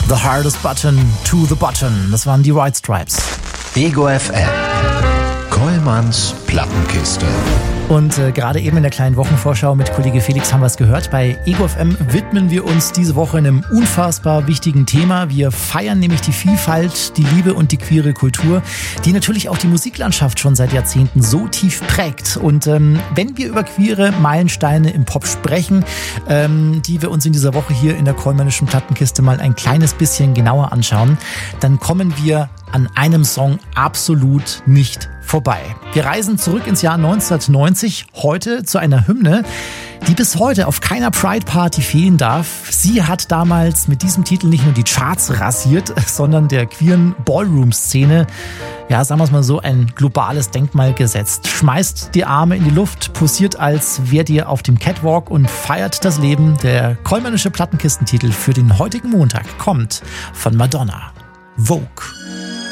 The hardest button to the button. Das waren die White Stripes. Ego FM. Kollmanns Plattenkiste. Und gerade eben in der kleinen Wochenvorschau mit Kollege Felix haben wir es gehört. Bei Ego FM widmen wir uns diese Woche einem unfassbar wichtigen Thema. Wir feiern nämlich die Vielfalt, die Liebe und die queere Kultur, die natürlich auch die Musiklandschaft schon seit Jahrzehnten so tief prägt. Und wenn wir über queere Meilensteine im Pop sprechen, die wir uns in dieser Woche hier in der Kollmannischen Plattenkiste mal ein kleines bisschen genauer anschauen, dann kommen wir an einem Song absolut nicht vorbei. Wir reisen zurück ins Jahr 1990, heute zu einer Hymne, die bis heute auf keiner Pride-Party fehlen darf. Sie hat damals mit diesem Titel nicht nur die Charts rasiert, sondern der queeren Ballroom-Szene, ja, sagen wir es mal so, ein globales Denkmal gesetzt. Schmeißt die Arme in die Luft, posiert, als wärt ihr auf dem Catwalk und feiert das Leben. Der Kollmannische Plattenkistentitel für den heutigen Montag kommt von Madonna. Vogue.